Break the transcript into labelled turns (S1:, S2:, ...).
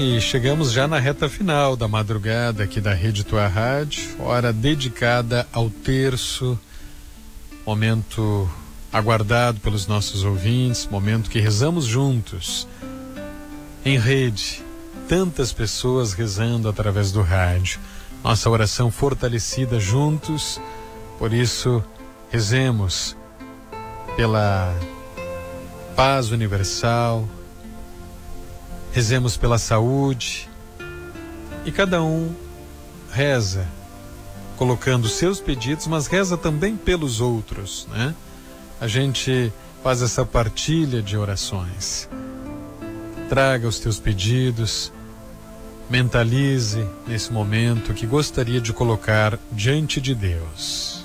S1: e chegamos já na reta final da madrugada aqui da Rede Tua Rádio, hora dedicada ao terço, momento aguardado pelos nossos ouvintes, momento que rezamos juntos, em rede, tantas pessoas rezando através do rádio, nossa oração fortalecida juntos, por isso rezemos pela paz universal, rezemos pela saúde e cada um reza colocando seus pedidos, mas reza também pelos outros, né? A gente faz essa partilha de orações. Traga os teus pedidos, mentalize nesse momento que gostaria de colocar diante de Deus.